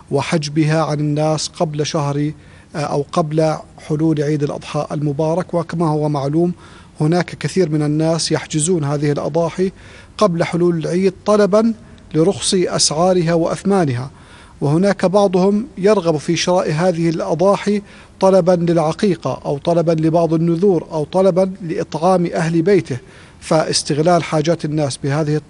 وحجبها عن الناس قبل شهر أو قبل حلول عيد الأضحى المبارك. وكما هو معلوم هناك كثير من الناس يحجزون هذه الأضاحي قبل حلول العيد طلبا لرخص أسعارها وأثمانها، وهناك بعضهم يرغب في شراء هذه الأضاحي طلبا للعقيقة أو طلبا لبعض النذور أو طلبا لإطعام أهل بيته، فاستغلال حاجات الناس بهذه